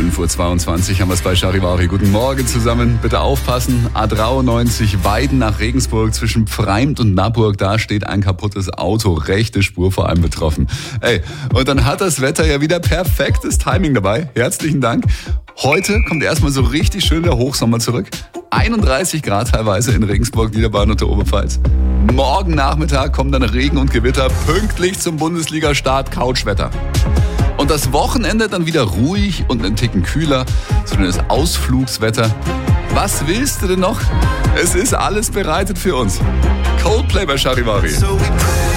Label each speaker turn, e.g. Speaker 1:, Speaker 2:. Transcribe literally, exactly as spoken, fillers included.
Speaker 1: fünf Uhr zweiundzwanzig haben wir es bei Charivari. Guten Morgen zusammen. Bitte aufpassen. A dreiundneunzig Weiden nach Regensburg zwischen Pfreimt und Naburg. Da steht ein kaputtes Auto. Rechte Spur vor allem betroffen. Ey, und dann hat das Wetter ja wieder perfektes Timing dabei. Herzlichen Dank. Heute kommt erstmal so richtig schön der Hochsommer zurück. einunddreißig Grad teilweise in Regensburg, Niederbayern und der Oberpfalz. Morgen Nachmittag kommt dann Regen und Gewitter pünktlich zum Bundesliga-Start. Couchwetter. Und das Wochenende dann wieder ruhig und einen Ticken kühler, so das Ausflugswetter. Was willst du denn noch? Es ist alles bereitet für uns. Coldplay bei Charivari.